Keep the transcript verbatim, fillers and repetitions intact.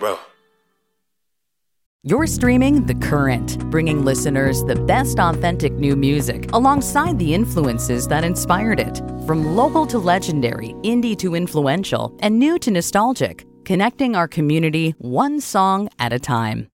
bro. You're streaming The Current, bringing listeners the best authentic new music alongside the influences that inspired it. From local to legendary, indie to influential, and new to nostalgic, connecting our community one song at a time.